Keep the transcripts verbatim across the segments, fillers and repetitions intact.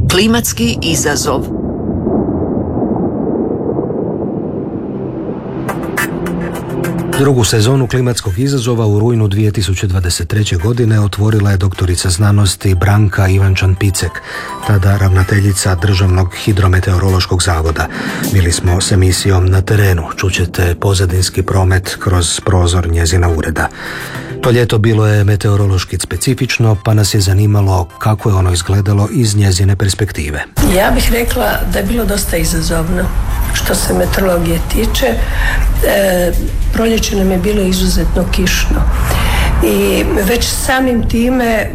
Klimatski izazov. Drugu sezonu klimatskog izazova u rujnu dvije tisuće dvadeset treće. godine otvorila je doktorica znanosti Branka Ivančan-Picek, tada ravnateljica Državnog hidrometeorološkog zavoda. Bili smo s emisijom Na terenu, čućete pozadinski promet kroz prozor njezina ureda. To ljeto bilo je meteorološki specifično, pa nas je zanimalo kako je ono izgledalo iz njezine perspektive. Ja bih rekla da je bilo dosta izazovno što se meteorologije tiče. E, proljeće nam je bilo izuzetno kišno i već samim time e,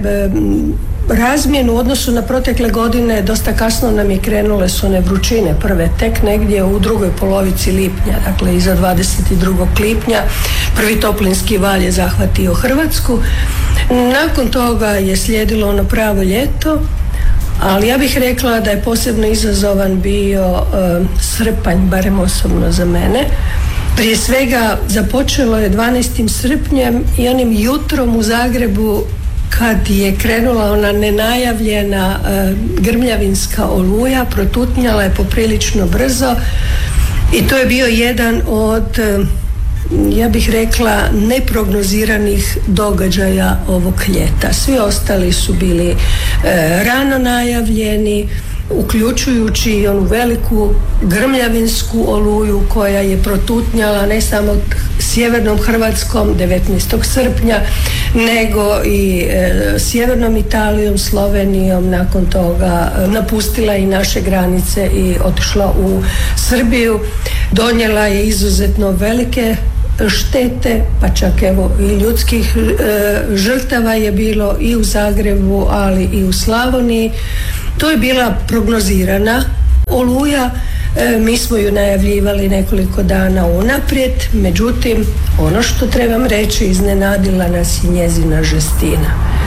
razmjenu u odnosu na protekle godine dosta kasno nam je krenule su one vrućine prve, tek negdje u drugoj polovici lipnja, dakle iza dvadeset drugog lipnja prvi toplinski val je zahvatio Hrvatsku. Nakon toga je slijedilo ono pravo ljeto, ali ja bih rekla da je posebno izazovan bio uh, srpanj, barem osobno za mene. Prije svega započelo je dvanaestim srpnjem i onim jutrom u Zagrebu kad je krenula ona nenajavljena uh, grmljavinska oluja, protutnjala je poprilično brzo i to je bio jedan od uh, ja bih rekla neprognoziranih događaja ovog ljeta. Svi ostali su bili e, rano najavljeni, uključujući i onu veliku grmljavinsku oluju koja je protutnjala ne samo sjevernom Hrvatskom devetnaestog srpnja, nego i e, sjevernom Italijom, Slovenijom, nakon toga e, napustila i naše granice i otišla u Srbiju. Donijela je izuzetno velike štete, pa čak evo i ljudskih e, žrtava je bilo i u Zagrebu, ali i u Slavoniji. To je bila prognozirana oluja, e, mi smo ju najavljivali nekoliko dana unaprijed, međutim ono što trebam reći, iznenadila nas je njezina žestina.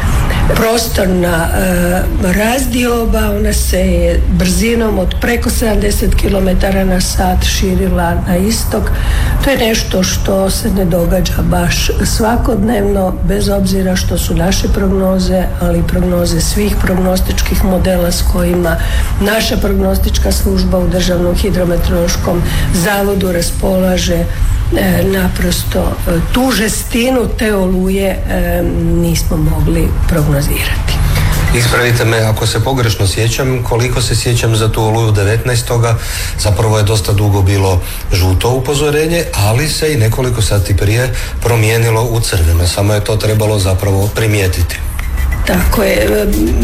Prostorna e, razdioba, ona se je brzinom od preko sedamdeset kilometara na sat širila na istok. To je nešto što se ne događa baš svakodnevno, bez obzira što su naše prognoze, ali i prognoze svih prognostičkih modela s kojima naša prognostička služba u Državnom hidrometeorološkom zavodu raspolaže. E, naprosto e, tu žestinu te oluje e, nismo mogli prognozirati. Ispravite me ako se pogrešno sjećam, koliko se sjećam za tu oluju devetnaestoga zapravo je dosta dugo bilo žuto upozorenje, ali se i nekoliko sati prije promijenilo u crveno, samo je to trebalo zapravo primijetiti. Tako je.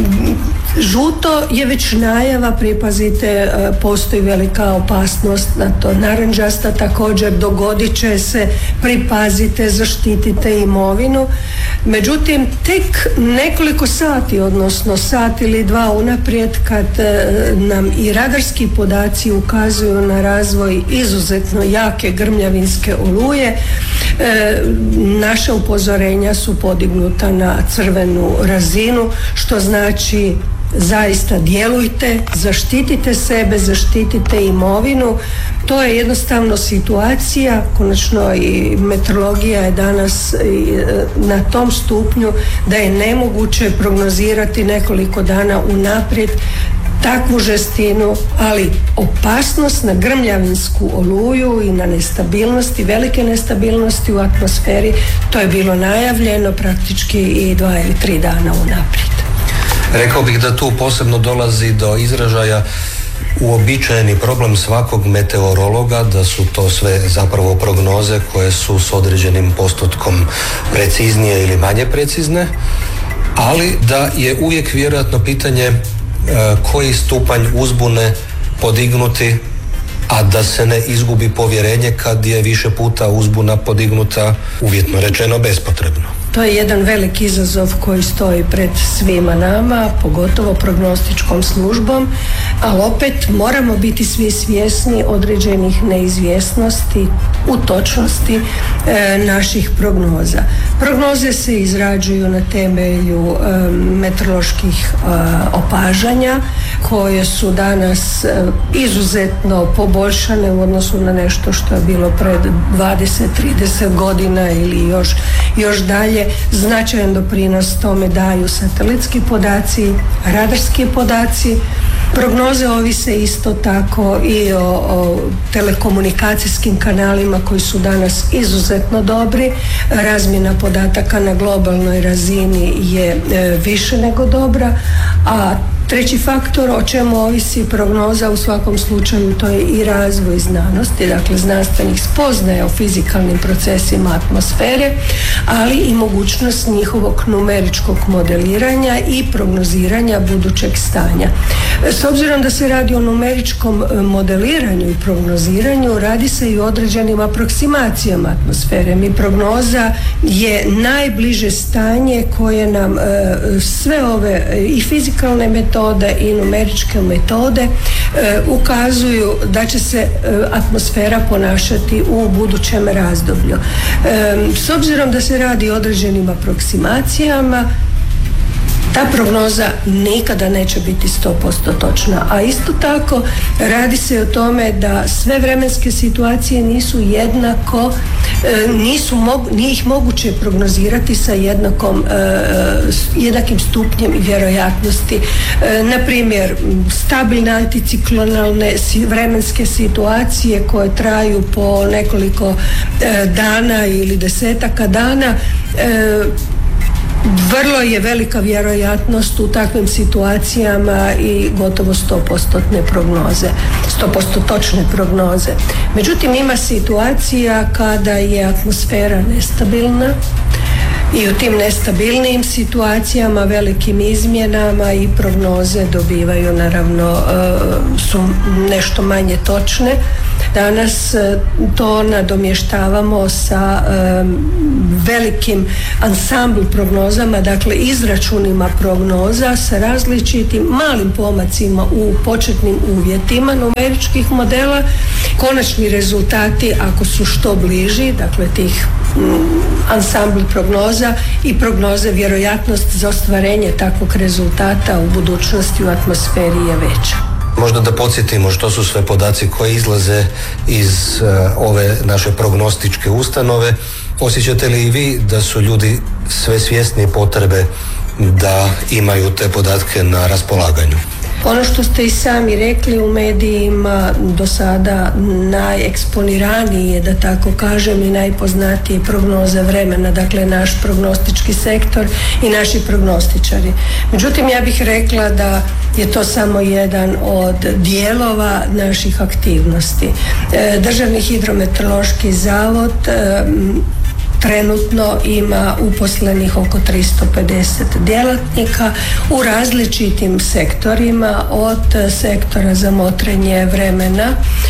Žuto je već najava, pripazite, postoji velika opasnost na to. Narančasta također, dogodit će se, pripazite, zaštitite imovinu. Međutim, tek nekoliko sati, odnosno sat ili dva unaprijed, kad nam i radarski podaci ukazuju na razvoj izuzetno jake grmljavinske oluje, naša upozorenja su podignuta na crvenu razinu, što znači zaista djelujte, zaštitite sebe, zaštitite imovinu. To je jednostavno situacija, konačno i meteorologija je danas na tom stupnju da je nemoguće prognozirati nekoliko dana unaprijed takvu žestinu, ali opasnost na grmljavinsku oluju i na nestabilnosti, velike nestabilnosti u atmosferi, to je bilo najavljeno praktički i dva ili tri dana unaprijed. Rekao bih da tu posebno dolazi do izražaja uobičajeni problem svakog meteorologa, da su to sve zapravo prognoze koje su s određenim postotkom preciznije ili manje precizne, ali da je uvijek vjerojatno pitanje koji stupanj uzbune podignuti, a da se ne izgubi povjerenje kad je više puta uzbuna podignuta, uvjetno rečeno, bespotrebno. To je jedan veliki izazov koji stoji pred svima nama, pogotovo prognostičkom službom, ali opet moramo biti svi svjesni određenih neizvjesnosti u točnosti e, naših prognoza. Prognoze se izrađuju na temelju e, meteoroloških e, opažanja koje su danas e, izuzetno poboljšane u odnosu na nešto što je bilo pred dvadeset do trideset godina ili još, još dalje. Značajan doprinos tome daju satelitski podaci, radarski podaci, Prognoze ovise isto tako i o, o telekomunikacijskim kanalima koji su danas izuzetno dobri. Razmjena podataka na globalnoj razini je e, više nego dobra, a treći faktor o čemu ovisi prognoza u svakom slučaju to je i razvoj znanosti, dakle znanstvenih spoznaja o fizikalnim procesima atmosfere, ali i mogućnost njihovog numeričkog modeliranja i prognoziranja budućeg stanja. S obzirom da se radi o numeričkom modeliranju i prognoziranju, radi se i o određenim aproksimacijama atmosfere. Mi prognoza je najbliže stanje koje nam sve ove i fizikalne metode i numeričke metode ukazuju da će se atmosfera ponašati u budućem razdoblju. S obzirom da se radi o određenim aproksimacijama, ta prognoza nikada neće biti sto posto točna, a isto tako radi se o tome da sve vremenske situacije nisu jednako, nisu mogu, nije ih moguće prognozirati sa jednakom, jednakim stupnjem vjerojatnosti. Na primjer, stabilne anticiklonalne vremenske situacije koje traju po nekoliko dana ili desetaka dana, vrlo je velika vjerojatnost u takvim situacijama i gotovo sto posto prognoze, sto posto točne prognoze. Međutim, ima situacija kada je atmosfera nestabilna i u tim nestabilnim situacijama, velikim izmjenama i prognoze dobivaju naravno su nešto manje točne. Danas to nadomještavamo sa velikim ansambl prognozama, dakle izračunima prognoza sa različitim malim pomacima u početnim uvjetima numeričkih modela. Konačni rezultati, ako su što bliži, dakle tih ansambl prognoza i prognoze, vjerojatnost za ostvarenje takvog rezultata u budućnosti u atmosferi je veća. Možda da podsjetimo što su sve podaci koji izlaze iz uh, ove naše prognostičke ustanove. Osjećate li i vi da su ljudi sve svjesniji potrebe da imaju te podatke na raspolaganju? Ono što ste i sami rekli, u medijima do sada najeksponiranije, da tako kažem, i najpoznatije prognoze vremena, dakle naš prognostički sektor i naši prognostičari. Međutim, ja bih rekla da je to samo jedan od dijelova naših aktivnosti. Državni hidrometeorološki zavod trenutno ima uposlenih oko tristo pedeset djelatnika u različitim sektorima, od sektora za motrenje vremena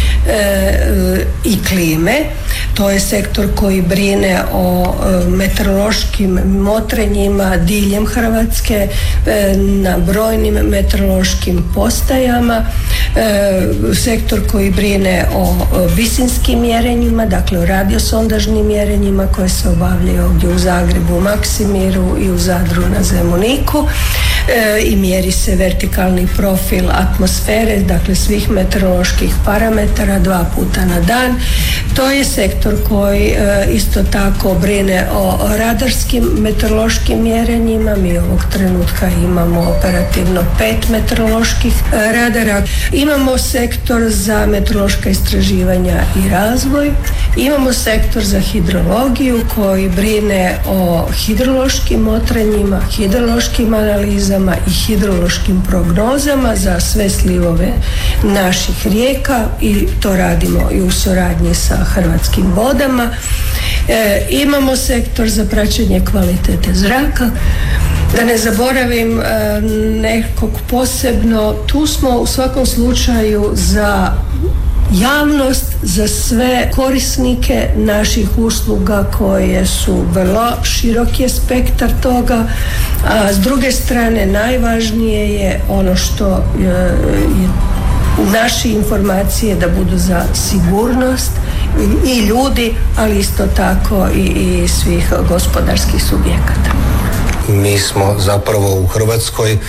e, i klime. To je sektor koji brine o e, meteorološkim motrenjima diljem Hrvatske, e, na brojnim meteorološkim postajama. E, sektor koji brine o, o visinskim mjerenjima, dakle o radiosondažnim mjerenjima koje se obavljaju ovdje u Zagrebu, u Maksimiru i u Zadru na Zemuniku, e, i mjeri se vertikalni profil atmosfere, dakle svih meteoroloških parametara dva puta na dan. To je sektor koji e, isto tako brine o radarskim meteorološkim mjerenjima. Mi ovog trenutka imamo operativno pet meteoroloških e, radara. Imamo sektor za meteorološka istraživanja i razvoj. Imamo sektor za hidrologiju koji brine o hidrološkim motrenjima, hidrološkim analizama i hidrološkim prognozama za sve slivove naših rijeka, i to radimo i u suradnji sa Hrvatskim vodama. E, imamo sektor za praćenje kvalitete zraka. Da ne zaboravim e, nekog posebno, tu smo u svakom slučaju za javnost, za sve korisnike naših usluga koje su vrlo širok je spektar toga, a s druge strane najvažnije je ono što je, je naše informacije da budu za sigurnost i ljudi, ali isto tako i, i svih gospodarskih subjekata. Mi smo zapravo u Hrvatskoj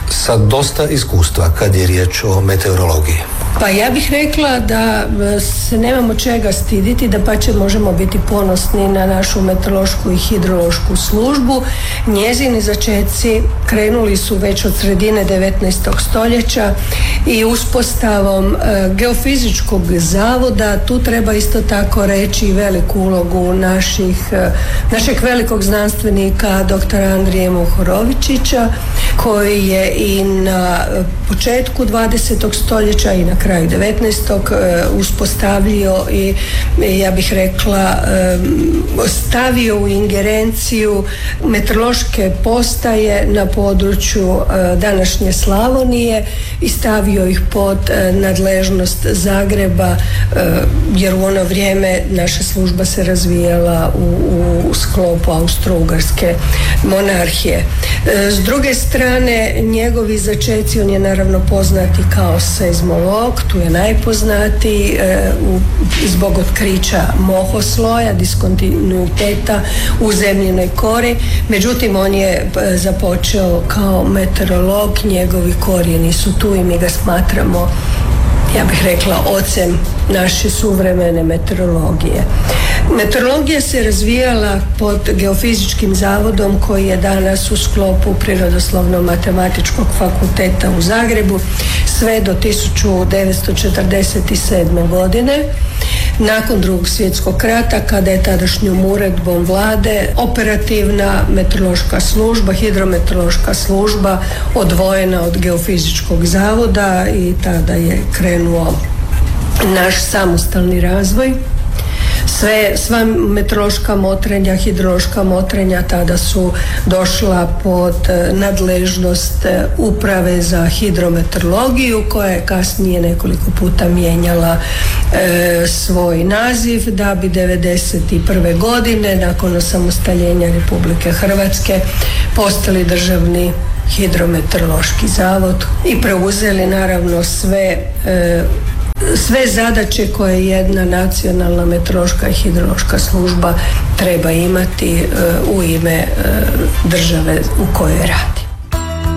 sa dosta iskustva kad je riječ o meteorologiji. Pa ja bih rekla da se nemamo čega stiditi, da pače možemo biti ponosni na našu meteorološku i hidrološku službu. Njezini začeci krenuli su već od sredine devetnaestog stoljeća i uspostavom geofizičkog zavoda. Tu treba isto tako reći veliku ulogu naših, našeg velikog znanstvenika doktora Andrije Mohorovičića, koji je i na početku dvadesetog stoljeća i na kraju devetnaestog uspostavio i ja bih rekla stavio u ingerenciju meteorološke postaje na području današnje Slavonije i stavio ih pod nadležnost Zagreba, jer u ono vrijeme naša služba se razvijala u, u sklopu Austro-Ugarske monarhije. S druge strane, njegovi začeci, on je naravno poznati kao seizmolog, tu je najpoznatiji e, u, zbog otkrića mohosloja, diskontinuiteta u zemljinoj kori. Međutim, on je započeo kao meteorolog, njegovi korijeni su tu i mi ga smatramo, ja bih rekla, ocem naše suvremene meteorologije. Meteorologija se razvijala pod Geofizičkim zavodom koji je danas u sklopu Prirodoslovno-matematičkog fakulteta u Zagrebu sve do tisuću devetsto četrdeset sedme. godine. Nakon Drugog svjetskog rata, kada je tadašnjom uredbom vlade operativna meteorološka služba, hidrometeorološka služba odvojena od Geofizičkog zavoda i tada je krenuo naš samostalni razvoj. Sve, sva meteorološka motrenja, hidrološka motrenja tada su došla pod nadležnost Uprave za hidrometeorologiju, koja je kasnije nekoliko puta mijenjala e, svoj naziv, da bi devedeset prve. godine nakon osamostaljenja Republike Hrvatske postali Državni hidrometeorološki zavod i preuzeli naravno sve e, sve zadaće koje jedna nacionalna meteorološka i hidrološka služba treba imati u ime države u kojoj radi.